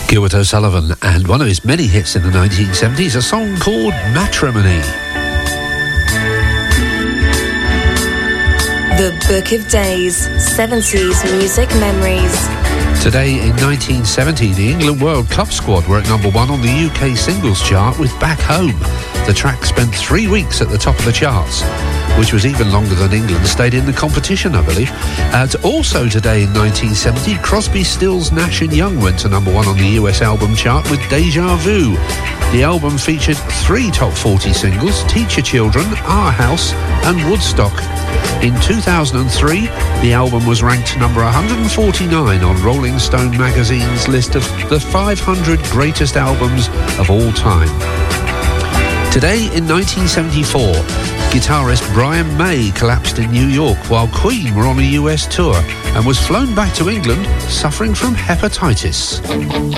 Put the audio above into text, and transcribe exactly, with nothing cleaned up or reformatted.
Gilbert O'Sullivan, and one of his many hits in the nineteen seventies, a song called Matrimony. The Book of Days, seventies music memories. Today in nineteen seventy, the England World Cup squad were at number one on the U K singles chart with Back Home. The track spent three weeks at the top of the charts, which was even longer than England stayed in the competition, I believe. Uh, also today in nineteen seventy, Crosby, Stills, Nash and Young went to number one on the U S album chart with Deja Vu. The album featured three top forty singles: Teach Your Children, Our House and Woodstock. In two thousand three, the album was ranked number one hundred forty-nine on Rolling Stone magazine's list of the five hundred greatest albums of all time. Today in nineteen seventy-four, guitarist Brian May collapsed in New York while Queen were on a U S tour and was flown back to England suffering from hepatitis.